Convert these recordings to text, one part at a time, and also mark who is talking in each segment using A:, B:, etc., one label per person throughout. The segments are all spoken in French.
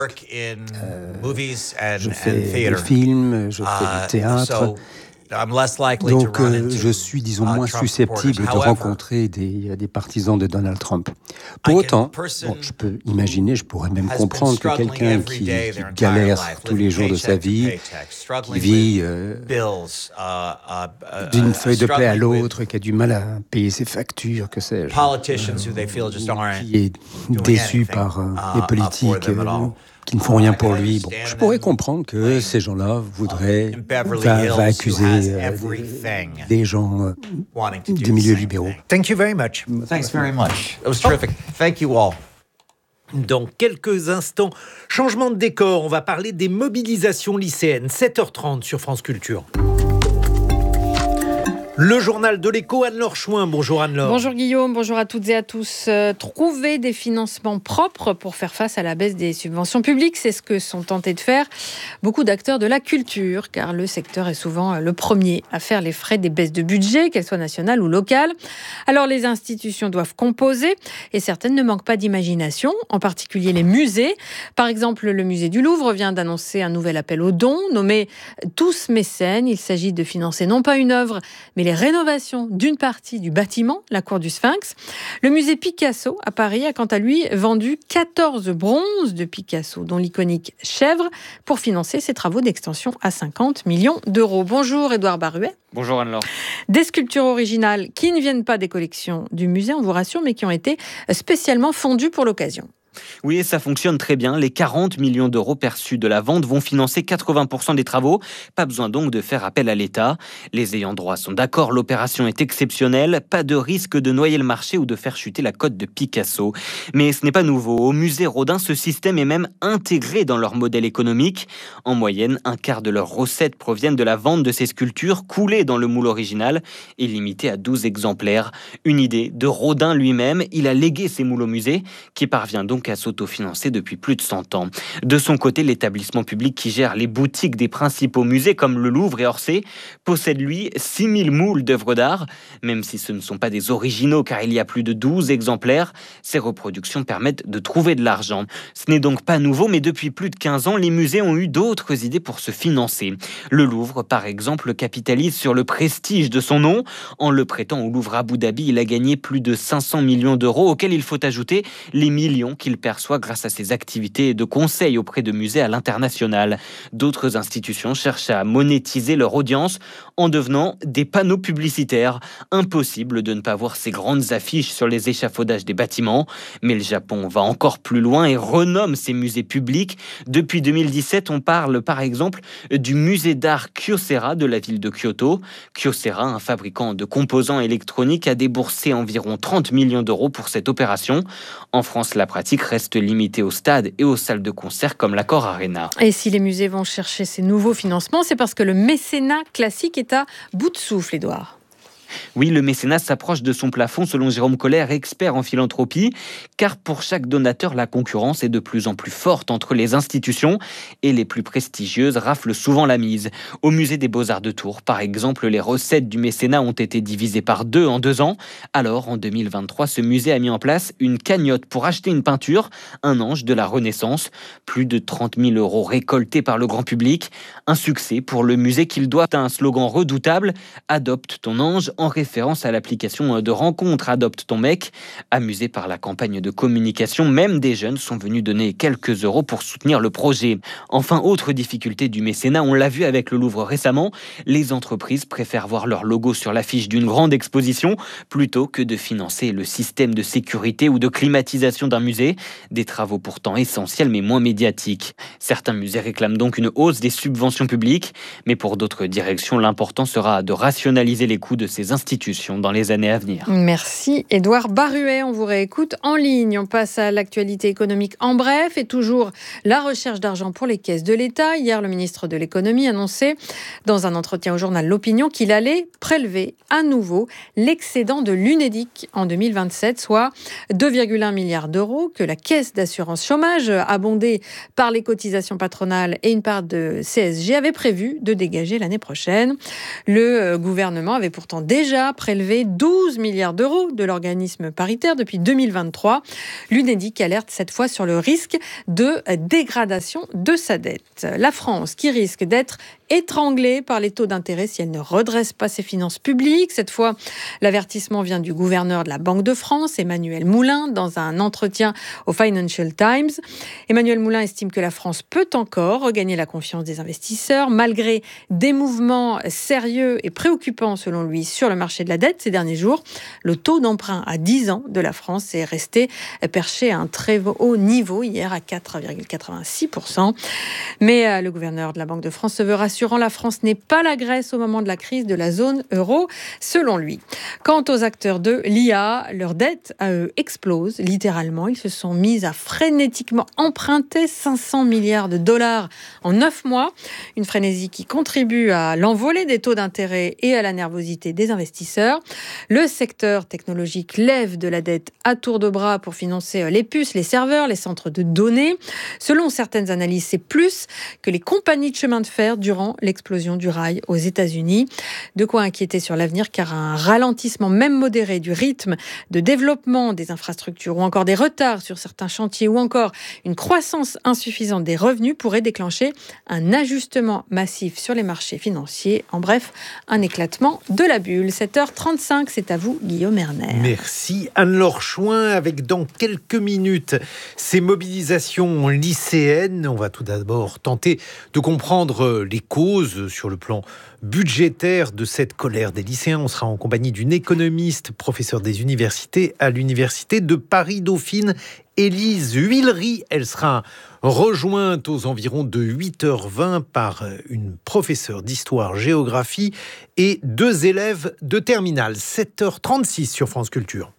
A: Je fais des films, je fais du théâtre. Donc, je suis, disons, moins susceptible de rencontrer des partisans de Donald Trump. Pour autant, je peux imaginer, je pourrais même comprendre que quelqu'un qui galère tous les jours de sa vie, qui vit d'une feuille de paie à l'autre, qui a du mal à payer ses factures, que sais-je, qui est déçu par les politiques qui ne font rien pour lui. Bon, je pourrais comprendre que ces gens-là va accuser des gens des milieux libéraux.
B: Thank you very much.
C: Thanks very much. It was terrific. Thank you all.
D: Dans quelques instants, changement de décor, on va parler des mobilisations lycéennes. 7h30 sur France Culture. Le journal de l'écho, Anne-Laure Chouin. Bonjour Anne-Laure.
E: Bonjour Guillaume, bonjour à toutes et à tous. Trouver des financements propres pour faire face à la baisse des subventions publiques, c'est ce que sont tentés de faire beaucoup d'acteurs de la culture, car le secteur est souvent le premier à faire les frais des baisses de budget, qu'elles soient nationales ou locales. Alors les institutions doivent composer, et certaines ne manquent pas d'imagination, en particulier les musées. Par exemple, le musée du Louvre vient d'annoncer un nouvel appel aux dons, nommé « Tous mécènes ». Il s'agit de financer non pas une œuvre, mais les rénovations d'une partie du bâtiment, la cour du Sphinx. Le musée Picasso à Paris a quant à lui vendu 14 bronzes de Picasso, dont l'iconique chèvre, pour financer ses travaux d'extension à 50 millions d'euros. Bonjour Édouard Baruet.
F: Bonjour Anne-Laure.
E: Des sculptures originales qui ne viennent pas des collections du musée, on vous rassure, mais qui ont été spécialement fondues pour l'occasion.
F: Oui, et ça fonctionne très bien. Les 40 millions d'euros perçus de la vente vont financer 80% des travaux. Pas besoin donc de faire appel à l'État. Les ayants droit sont d'accord, l'opération est exceptionnelle. Pas de risque de noyer le marché ou de faire chuter la cote de Picasso. Mais ce n'est pas nouveau. Au musée Rodin, ce système est même intégré dans leur modèle économique. En moyenne, un quart de leurs recettes proviennent de la vente de ces sculptures coulées dans le moule original et limitées à 12 exemplaires. Une idée de Rodin lui-même. Il a légué ces moules au musée, qui parvient donc à s'autofinancer depuis plus de 100 ans. De son côté, l'établissement public qui gère les boutiques des principaux musées comme le Louvre et Orsay possède lui 6000 moules d'œuvres d'art. Même si ce ne sont pas des originaux car il y a plus de 12 exemplaires, ces reproductions permettent de trouver de l'argent. Ce n'est donc pas nouveau, mais depuis plus de 15 ans, les musées ont eu d'autres idées pour se financer. Le Louvre, par exemple, capitalise sur le prestige de son nom. En le prêtant au Louvre Abu Dhabi, il a gagné plus de 500 millions d'euros, auxquels il faut ajouter les millions qu'il perçoit grâce à ses activités de conseil auprès de musées à l'international. D'autres institutions cherchent à monétiser leur audience en devenant des panneaux publicitaires. Impossible de ne pas voir ces grandes affiches sur les échafaudages des bâtiments. Mais le Japon va encore plus loin et renomme ses musées publics. Depuis 2017, on parle par exemple du musée d'art Kyocera de la ville de Kyoto. Kyocera, un fabricant de composants électroniques, a déboursé environ 30 millions d'euros pour cette opération. En France, la pratique reste limitée aux stades et aux salles de concert comme l'Accor Arena.
E: Et si les musées vont chercher ces nouveaux financements, c'est parce que le mécénat classique est à bout de souffle, Édouard.
F: Oui, le mécénat s'approche de son plafond selon Jérôme Koller, expert en philanthropie, car pour chaque donateur, la concurrence est de plus en plus forte entre les institutions et les plus prestigieuses raflent souvent la mise. Au musée des Beaux-Arts de Tours, par exemple, les recettes du mécénat ont été divisées par 2 en 2 ans. Alors, en 2023, ce musée a mis en place une cagnotte pour acheter une peinture, un ange de la Renaissance. Plus de 30 000 euros récoltés par le grand public. Un succès pour le musée qu'il doit à un slogan redoutable « Adopte ton ange » en référence à l'application de rencontre Adopte ton mec. Amusés par la campagne de communication, même des jeunes sont venus donner quelques euros pour soutenir le projet. Enfin, autre difficulté du mécénat, on l'a vu avec le Louvre récemment, les entreprises préfèrent voir leur logo sur l'affiche d'une grande exposition plutôt que de financer le système de sécurité ou de climatisation d'un musée, des travaux pourtant essentiels mais moins médiatiques. Certains musées réclament donc une hausse des subventions publiques, mais pour d'autres directions, l'important sera de rationaliser les coûts de ces institutions dans les années à venir.
E: Merci Édouard Baruet, on vous réécoute en ligne. On passe à l'actualité économique en bref et toujours la recherche d'argent pour les caisses de l'État. Hier, le ministre de l'économie annonçait dans un entretien au journal L'Opinion qu'il allait prélever à nouveau l'excédent de l'Unédic en 2027, soit 2,1 milliards d'euros que la caisse d'assurance chômage, abondée par les cotisations patronales et une part de CSG, avait prévu de dégager l'année prochaine. Le gouvernement avait pourtant déjà déjà prélevé 12 milliards d'euros de l'organisme paritaire depuis 2023. L'Unédic alerte cette fois sur le risque de dégradation de sa dette. La France qui risque d'être étranglée par les taux d'intérêt si elle ne redresse pas ses finances publiques. Cette fois, l'avertissement vient du gouverneur de la Banque de France, Emmanuel Moulin, dans un entretien au Financial Times. Emmanuel Moulin estime que la France peut encore regagner la confiance des investisseurs, malgré des mouvements sérieux et préoccupants, selon lui, sur le marché de la dette ces derniers jours. Le taux d'emprunt à 10 ans de la France est resté perché à un très haut niveau hier, à 4,86%. Mais le gouverneur de la Banque de France se veut rassurant, la France n'est pas la Grèce au moment de la crise de la zone euro, selon lui. Quant aux acteurs de l'IA, leur dette à eux explose littéralement. Ils se sont mis à frénétiquement emprunter 500 milliards de dollars en 9 mois. Une frénésie qui contribue à l'envolée des taux d'intérêt et à la nervosité des investisseurs. Le secteur technologique lève de la dette à tour de bras pour financer les puces, les serveurs, les centres de données. Selon certaines analyses, c'est plus que les compagnies de chemin de fer durant l'explosion du rail aux États-Unis. De quoi inquiéter sur l'avenir, car un ralentissement même modéré du rythme de développement des infrastructures ou encore des retards sur certains chantiers ou encore une croissance insuffisante des revenus pourrait déclencher un ajustement massif sur les marchés financiers. En bref, un éclatement de la bulle. 7h35, c'est à vous, Guillaume Erner.
D: Merci Anne-Laure Chouin. Avec dans quelques minutes ces mobilisations lycéennes, on va tout d'abord tenter de comprendre les causes sur le plan budgétaire de cette colère des lycéens. On sera en compagnie d'une économiste, professeure des universités à l'université de Paris-Dauphine, Élise Huillery. Elle sera rejointe aux environs de 8h20 par une professeure d'histoire-géographie et 2 élèves de terminale. 7h36 sur France Culture.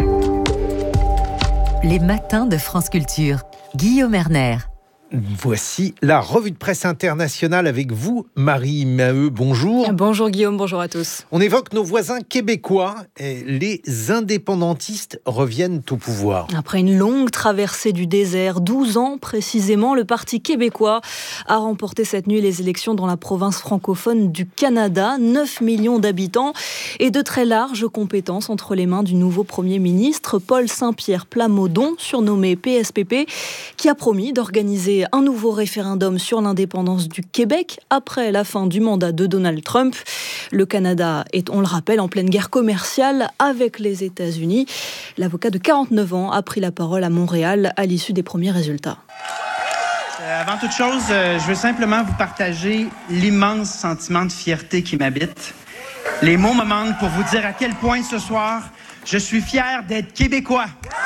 B: Les matins de France Culture. Guillaume Erner.
D: Voici la revue de presse internationale avec vous, Marie Maheu. Bonjour.
G: Bonjour Guillaume, bonjour à tous.
D: On évoque nos voisins québécois. Et les indépendantistes reviennent au pouvoir.
G: Après une longue traversée du désert, 12 ans précisément, le Parti québécois a remporté cette nuit les élections dans la province francophone du Canada. 9 millions d'habitants et de très larges compétences entre les mains du nouveau Premier ministre, Paul Saint-Pierre Plamondon, surnommé PSPP, qui a promis d'organiser un nouveau référendum sur l'indépendance du Québec après la fin du mandat de Donald Trump. Le Canada est, on le rappelle, en pleine guerre commerciale avec les États-Unis. L'avocat de 49 ans a pris la parole à Montréal à l'issue des premiers résultats.
H: Avant toute chose, je veux simplement vous partager l'immense sentiment de fierté qui m'habite. Les mots me manquent pour vous dire à quel point ce soir, je suis fier d'être québécois.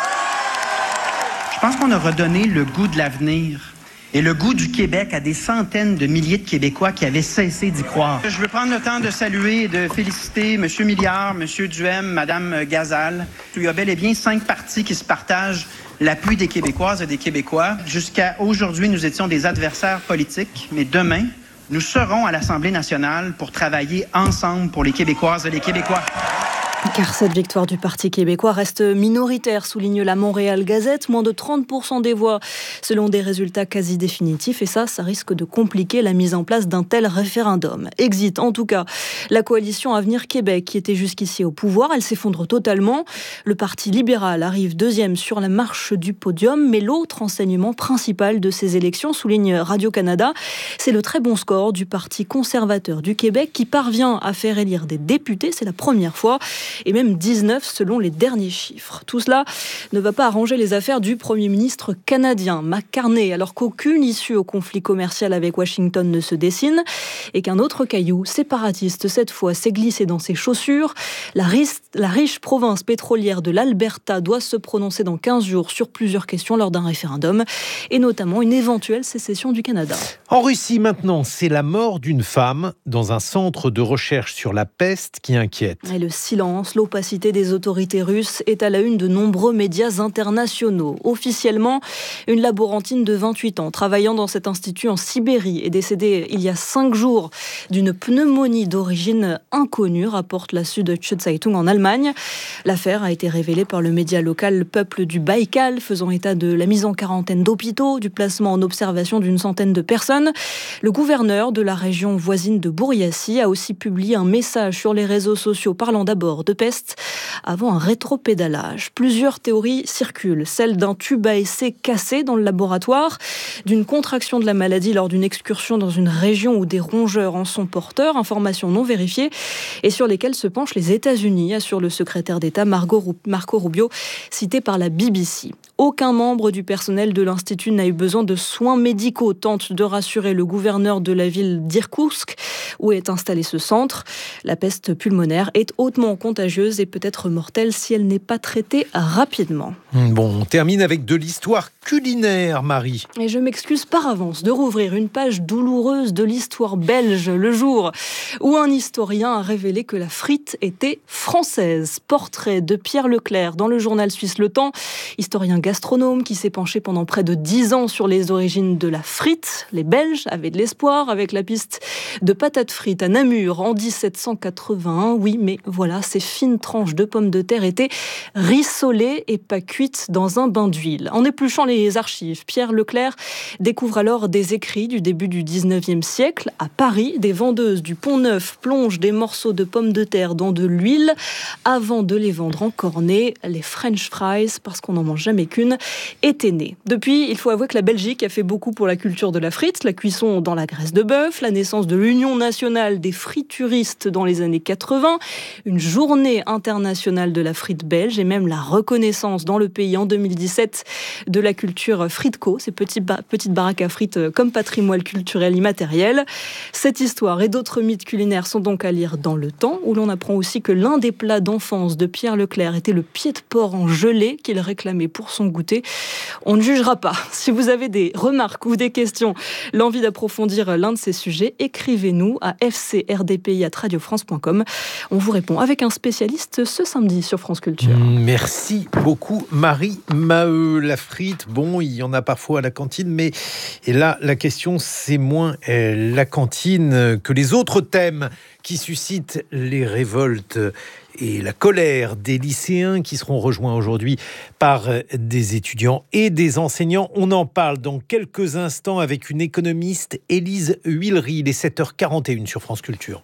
H: Je pense qu'on a redonné le goût de l'avenir et le goût du Québec à des centaines de milliers de Québécois qui avaient cessé d'y croire. Je veux prendre le temps de saluer et de féliciter M. Milliard, M. Duhem, Mme Gazal. Il y a bel et bien 5 partis qui se partagent l'appui des Québécoises et des Québécois. Jusqu'à aujourd'hui, nous étions des adversaires politiques, mais demain, nous serons à l'Assemblée nationale pour travailler ensemble pour les Québécoises et les Québécois.
G: Car cette victoire du Parti québécois reste minoritaire, souligne la Montréal Gazette. Moins de 30% des voix selon des résultats quasi définitifs. Et ça risque de compliquer la mise en place d'un tel référendum. Exit en tout cas la coalition Avenir Québec qui était jusqu'ici au pouvoir. Elle s'effondre totalement. Le Parti libéral arrive 2e sur la marche du podium. Mais l'autre enseignement principal de ces élections, souligne Radio-Canada, c'est le très bon score du Parti conservateur du Québec qui parvient à faire élire des députés. C'est la première fois. Et même 19 selon les derniers chiffres. Tout cela ne va pas arranger les affaires du Premier ministre canadien, McCartney, alors qu'aucune issue au conflit commercial avec Washington ne se dessine et qu'un autre caillou séparatiste, cette fois, s'est glissé dans ses chaussures. La riche province pétrolière de l'Alberta doit se prononcer dans 15 jours sur plusieurs questions lors d'un référendum et notamment une éventuelle sécession du Canada.
D: En Russie maintenant, c'est la mort d'une femme dans un centre de recherche sur la peste qui inquiète.
G: Et le silence violence, l'opacité des autorités russes est à la une de nombreux médias internationaux. Officiellement, une laborantine de 28 ans travaillant dans cet institut en Sibérie est décédée il y a 5 jours d'une pneumonie d'origine inconnue, rapporte la Süddeutsche Zeitung en Allemagne. L'affaire a été révélée par le média local Le Peuple du Baïkal, faisant état de la mise en quarantaine d'hôpitaux, du placement en observation d'une centaine de personnes. Le gouverneur de la région voisine de Bouriassi a aussi publié un message sur les réseaux sociaux parlant d'abord de peste avant un rétropédalage. Plusieurs théories circulent, celle d'un tube à essai cassé dans le laboratoire, d'une contraction de la maladie lors d'une excursion dans une région où des rongeurs en sont porteurs, informations non vérifiées et sur lesquelles se penchent les États-Unis, assure le secrétaire d'État Marco Rubio, cité par la BBC. Aucun membre du personnel de l'Institut n'a eu besoin de soins médicaux, tente de rassurer le gouverneur de la ville d'Irkoutsk, où est installé ce centre. La peste pulmonaire est hautement contagieuse et peut être mortelle si elle n'est pas traitée rapidement.
D: Bon, on termine avec de l'histoire culinaire, Marie.
G: Et je m'excuse par avance de rouvrir une page douloureuse de l'histoire belge, le jour où un historien a révélé que la frite était française. Portrait de Pierre Leclerc dans le journal suisse Le Temps, historien gastronome qui s'est penché pendant près de 10 ans sur les origines de la frite. Les Belges avaient de l'espoir avec la piste de patates frites à Namur en 1781. Oui, mais voilà, ces fines tranches de pommes de terre étaient rissolées et pas cuites dans un bain d'huile. En épluchant les archives, Pierre Leclerc découvre alors des écrits du début du 19e siècle. À Paris, des vendeuses du Pont-Neuf plongent des morceaux de pommes de terre dans de l'huile avant de les vendre en cornets. Les French fries, parce qu'on n'en mange jamais qu'une, était née. Depuis, il faut avouer que la Belgique a fait beaucoup pour la culture de la frite, la cuisson dans la graisse de bœuf, la naissance de l'Union nationale des frituristes dans les années 80, une journée internationale de la frite belge et même la reconnaissance dans le pays en 2017 de la culture Fritco, ces petites baraques à frites comme patrimoine culturel immatériel. Cette histoire et d'autres mythes culinaires sont donc à lire dans Le Temps, où l'on apprend aussi que l'un des plats d'enfance de Pierre Leclerc était le pied de porc en gelée qu'il réclamait pour son goûter. On ne jugera pas. Si vous avez des remarques ou des questions, l'envie d'approfondir l'un de ces sujets, écrivez-nous à fcrdpi@radiofrance.com. On vous répond avec un spécialiste ce samedi sur France Culture.
D: Merci beaucoup Marie Maheu. La frite, bon, il y en a parfois à la cantine, mais et là, la question, c'est moins la cantine que les autres thèmes qui suscitent les révoltes et la colère des lycéens qui seront rejoints aujourd'hui par des étudiants et des enseignants. On en parle dans quelques instants avec une économiste, Élise Huillery. Il est 7h41 sur France Culture.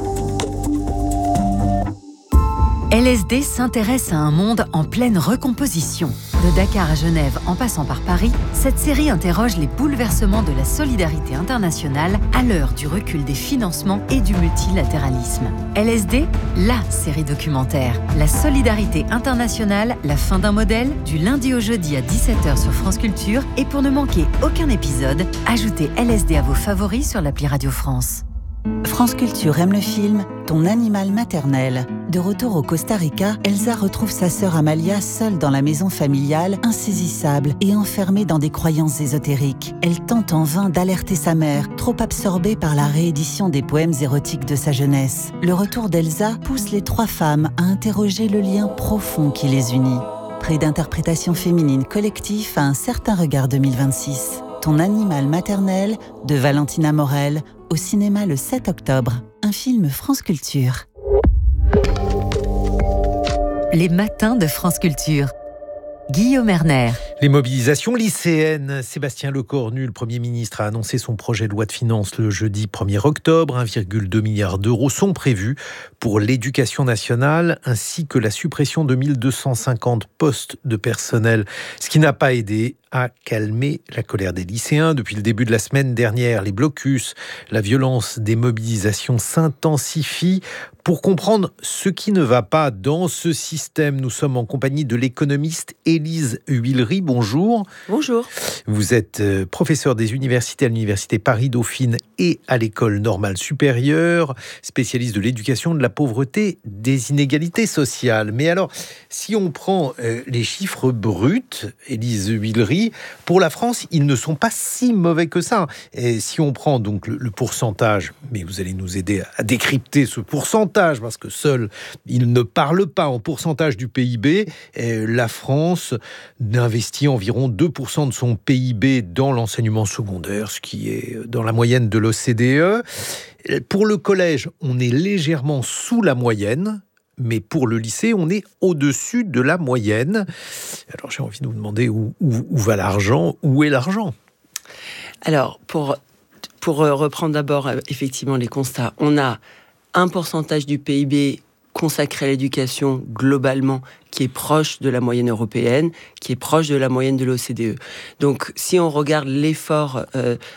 B: LSD s'intéresse à un monde en pleine recomposition. De Dakar à Genève en passant par Paris, cette série interroge les bouleversements de la solidarité internationale à l'heure du recul des financements et du multilatéralisme. LSD, la série documentaire. La solidarité internationale, la fin d'un modèle, du lundi au jeudi à 17h sur France Culture. Et pour ne manquer aucun épisode, ajoutez LSD à vos favoris sur l'appli Radio France.
I: France Culture aime le film Ton animal maternel. De retour au Costa Rica, Elsa retrouve sa sœur Amalia seule dans la maison familiale, insaisissable et enfermée dans des croyances ésotériques. Elle tente en vain d'alerter sa mère, trop absorbée par la réédition des poèmes érotiques de sa jeunesse. Le retour d'Elsa pousse les 3 femmes à interroger le lien profond qui les unit. Prix d'interprétation féminine collectif à un certain regard 2026. Ton animal maternel de Valentina Morel, au cinéma le 7 octobre. Un film France Culture.
B: Les matins de France Culture. Guillaume Erner.
D: Les mobilisations lycéennes. Sébastien Lecornu, le Premier ministre, a annoncé son projet de loi de finances le jeudi 1er octobre. 1,2 milliard d'euros sont prévus pour l'éducation nationale, ainsi que la suppression de 1250 postes de personnel, ce qui n'a pas aidé à calmer la colère des lycéens. Depuis le début de la semaine dernière, les blocus, la violence des mobilisations s'intensifie. Pour comprendre ce qui ne va pas dans ce système, nous sommes en compagnie de l'économiste Élise Huillery. bonjour.
J: Bonjour.
D: Vous êtes professeur des universités à l'Université Paris-Dauphine et à l'École normale supérieure, spécialiste de l'éducation, de la pauvreté, des inégalités sociales. Mais alors, si on prend les chiffres bruts, Élise Huillery, pour la France, ils ne sont pas si mauvais que ça. Et si on prend donc le pourcentage, mais vous allez nous aider à décrypter ce pourcentage, parce que seul, il ne parle pas en pourcentage du PIB. La France investit environ 2% de son PIB dans l'enseignement secondaire, ce qui est dans la moyenne de l'OCDE. Pour le collège, on est légèrement sous la moyenne, mais pour le lycée, on est au-dessus de la moyenne. Alors j'ai envie de vous demander où va l'argent, où est l'argent ?
J: Alors, pour reprendre d'abord effectivement les constats, on a un pourcentage du PIB consacré à l'éducation globalement qui est proche de la moyenne européenne, qui est proche de la moyenne de l'OCDE. Donc, si on regarde l'effort